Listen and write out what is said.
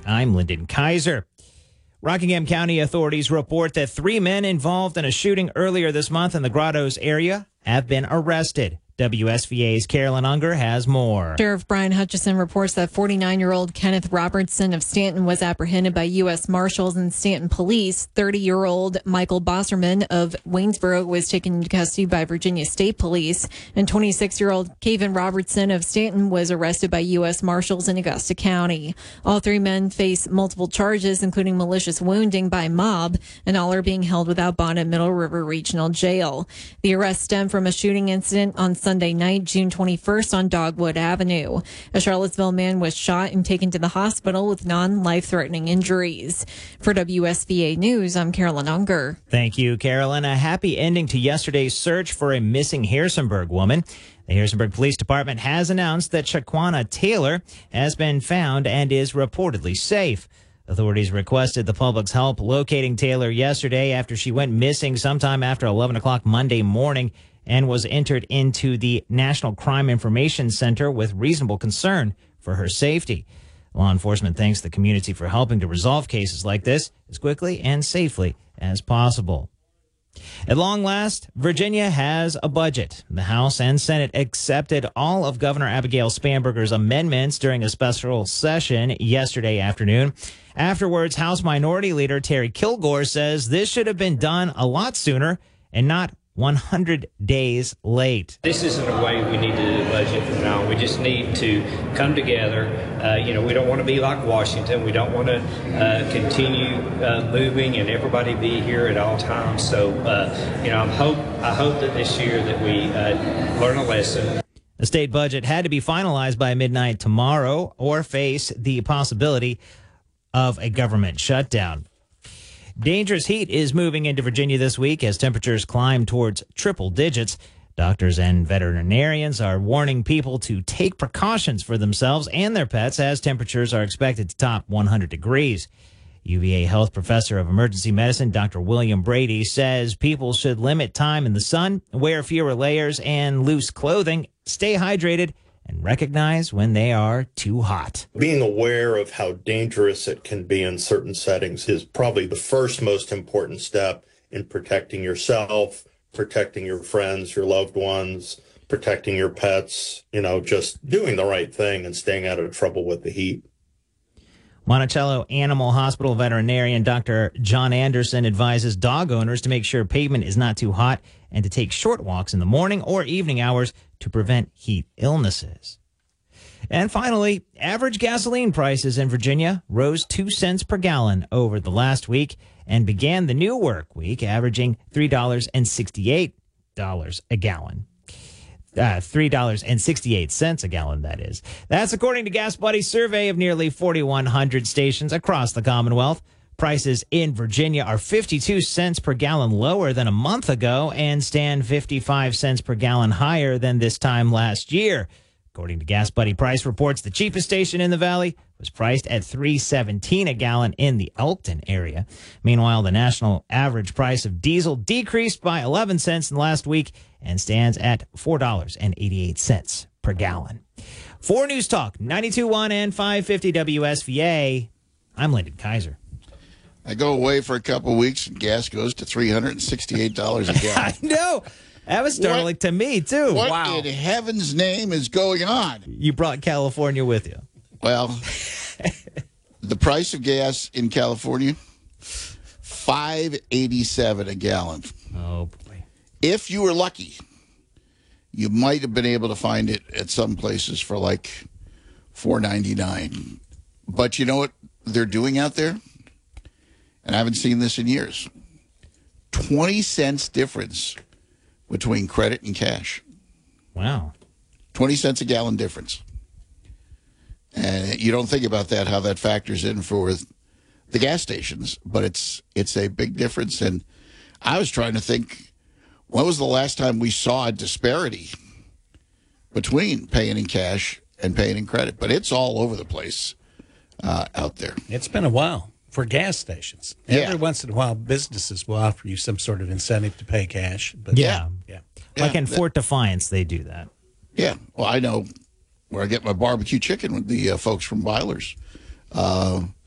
I'm Lyndon Kaiser. Rockingham County authorities report that 3 men involved in a shooting earlier this month in the Grottoes area have been arrested. WSVA's Carolyn Unger has more. Sheriff Brian Hutchison reports that 49-year-old Kenneth Robertson of Stanton was apprehended by U.S. Marshals and Stanton Police. 30-year-old Michael Bosserman of Waynesboro was taken into custody by Virginia State Police. And 26-year-old Kaven Robertson of Stanton was arrested by U.S. Marshals in Augusta County. All 3 men face multiple charges, including malicious wounding by mob, and all are being held without bond at Middle River Regional Jail. The arrest stemmed from a shooting incident on Sunday night, June 21st on Dogwood Avenue. A Charlottesville man was shot and taken to the hospital with non-life-threatening injuries. For WSVA News, I'm Carolyn Unger. Thank you, Carolyn. A happy ending to yesterday's search for a missing Harrisonburg woman. The Harrisonburg Police Department has announced that Shaquana Taylor has been found and is reportedly safe. Authorities requested the public's help locating Taylor yesterday after she went missing sometime after 11 o'clock Monday morning and was entered into the National Crime Information Center with reasonable concern for her safety. Law enforcement thanks the community for helping to resolve cases like this as quickly and safely as possible. At long last, Virginia has a budget. The House and Senate accepted all of Governor Abigail Spanberger's amendments during a special session yesterday afternoon. Afterwards, House Minority Leader Terry Kilgore says this should have been done a lot sooner and not 100 days late. This isn't a way we need to do the budget from now on. We just need to come together. We don't want to be like Washington. We don't want to continue moving and everybody be here at all times. So, I hope that this year that we learn a lesson. The state budget had to be finalized by midnight tomorrow or face the possibility of a government shutdown. Dangerous heat is moving into Virginia this week as temperatures climb towards triple digits. Doctors and veterinarians are warning people to take precautions for themselves and their pets as temperatures are expected to top 100 degrees. UVA health professor of emergency medicine, Dr. William Brady, says people should limit time in the sun, wear fewer layers and loose clothing, stay hydrated, and recognize when they are too hot. Being aware of how dangerous it can be in certain settings is probably the first most important step in protecting yourself, protecting your friends, your loved ones, protecting your pets, just doing the right thing and staying out of trouble with the heat. Monticello Animal Hospital veterinarian Dr. John Anderson advises dog owners to make sure pavement is not too hot and to take short walks in the morning or evening hours to prevent heat illnesses. And finally, average gasoline prices in Virginia rose 2 cents per gallon over the last week and began the new work week averaging $3.68 a gallon. $3.68 a gallon, that is. That's according to Gas Buddy's survey of nearly 4,100 stations across the Commonwealth. Prices in Virginia are 52 cents per gallon lower than a month ago and stand 55 cents per gallon higher than this time last year. According to Gas Buddy price reports, the cheapest station in the valley was priced at $3.17 a gallon in the Elkton area. Meanwhile, the national average price of diesel decreased by 11 cents in the last week and stands at $4.88 per gallon. For News Talk 92.1 and 550 WSVA, I'm Lyndon Kaiser. I go away for a couple of weeks and gas goes to $368 a gallon. I know. That was startling to me, too. What in heaven's name is going on? You brought California with you. Well, the price of gas in California, $5.87 a gallon. Oh, boy. If you were lucky, you might have been able to find it at some places for like $4.99. But you know what they're doing out there? And I haven't seen this in years. 20 cents difference between credit and cash. Wow. 20 cents a gallon difference. And you don't think about that, how that factors in for the gas stations, but it's a big difference. And I was trying to think, when was the last time we saw a disparity between paying in cash and paying in credit? But it's all over the place out there. It's been a while for gas stations. Yeah. Every once in a while, businesses will offer you some sort of incentive to pay cash. But Yeah. Yeah. Like in Fort Defiance, they do that. Yeah. Well, I know where I get my barbecue chicken with the folks from Byler's.